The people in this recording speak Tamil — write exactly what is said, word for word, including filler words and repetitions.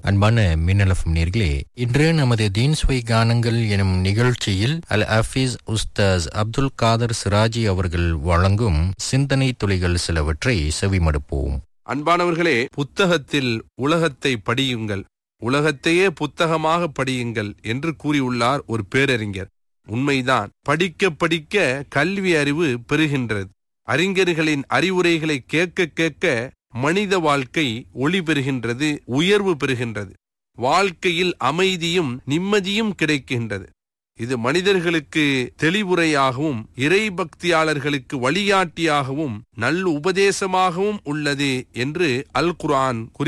அன்பான மின்னலஃபம் நேர்களே, இன்று நமது தீன்ஸ்வை கானங்கள் எனும் நிகழ்ச்சியில் அல் ஹஃபீஸ் உஸ்தாஸ் அப்துல் காதர் சிராஜி அவர்கள் வழங்கும் சிந்தனை துளிகள் சிலவற்றை செவிமடுப்போம். அன்பானவர்களே, புத்தகத்தில் உலகத்தை படியுங்கள், உலகத்தையே புத்தகமாக படியுங்கள் என்று கூறியுள்ளார் ஒரு பேரறிஞர். உண்மைதான். படிக்க படிக்க கல்வி அறிவு பெறுகின்றது. அறிஞர்களின் அறிவுரைகளை கேட்க கேட்க மனித வாழ்க்கை ஒளி பெறுகின்றது, உயர்வு பெறுகின்றது. வாழ்க்கையில் அமைதியும் நிம்மதியும் கிடைக்கின்றது. இது மனிதர்களுக்கு தெளிவுரையாகவும் இறை பக்தியாளர்களுக்கு வழிகாட்டியாகவும் நல்ல உபதேசமாகவும் உள்ளது என்று அல் குர்ஆன் குறிப்பிடுகிறது.